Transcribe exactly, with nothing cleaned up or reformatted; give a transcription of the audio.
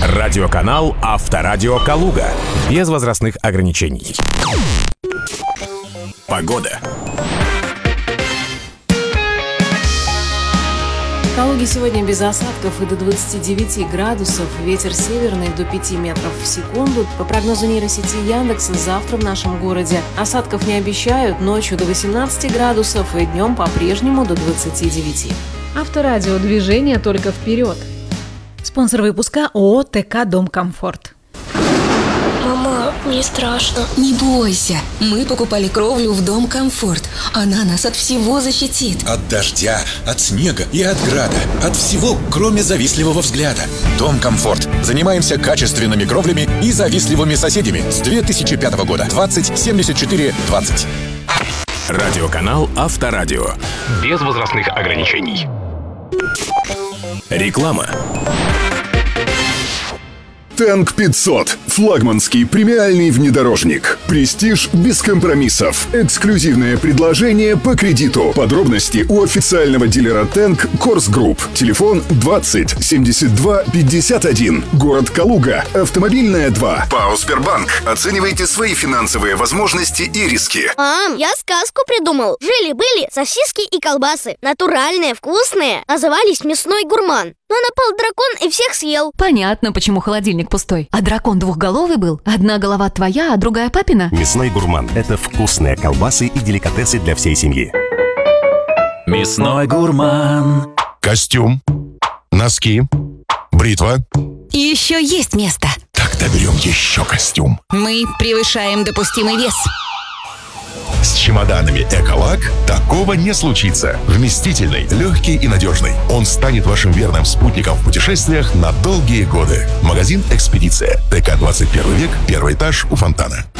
Радиоканал Авторадио Калуга. Без возрастных ограничений. Погода. В Калуге сегодня без осадков и до двадцати девяти градусов. Ветер северный до пяти метров в секунду. По прогнозу нейросети Яндекса, завтра в нашем городе осадков не обещают. Ночью до восемнадцати градусов и днем по-прежнему до двадцати девяти. Авторадио. Движение только вперед. Спонсор выпуска ООО ТК «Дом Комфорт». Мама, мне страшно. Не бойся, мы покупали кровлю в Дом Комфорт. Она нас от всего защитит. От дождя, от снега и от града. От всего, кроме завистливого взгляда. Дом Комфорт. Занимаемся качественными кровлями и завистливыми соседями. С две тысячи пятого года. двадцать семьдесят четыре двадцать. Радиоканал Авторадио. Без возрастных ограничений. Реклама. Тэнк пятьсот. Флагманский премиальный внедорожник. Престиж без компромиссов. Эксклюзивное предложение по кредиту. Подробности у официального дилера Тэнк Корс Групп. Телефон двадцать семьдесят два пятьдесят один. Город Калуга. Автомобильная два. ПАО Сбербанк. Оценивайте свои финансовые возможности и риски. Мам, я сказку придумал. Жили-были сосиски и колбасы. Натуральные, вкусные. Назывались «Мясной гурман». Но напал дракон и всех съел. Понятно, почему холодильник пустой. А дракон двухголовый был? Одна голова твоя, а другая папина? Мясной гурман – это вкусные колбасы и деликатесы для всей семьи. Мясной гурман. Костюм, носки, бритва. И еще есть место. Тогда берем еще костюм. Мы превышаем допустимый вес. С чемоданами «Эколак» такого не случится. Вместительный, легкий и надежный. Он станет вашим верным спутником в путешествиях на долгие годы. Магазин «Экспедиция». ТК двадцать первый век, первый этаж у фонтана.